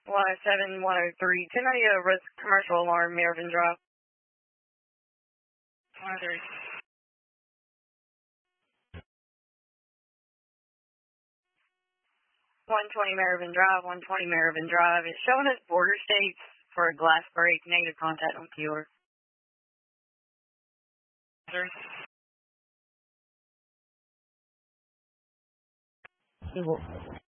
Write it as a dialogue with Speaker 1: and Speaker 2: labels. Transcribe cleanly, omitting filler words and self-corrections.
Speaker 1: Y7103, 1090 risk commercial alarm, Merivin Drive. 103. 120 Merivin Drive, 120 Merivin Drive. It's showing us border states for a glass break, negative contact on Keeler. 3.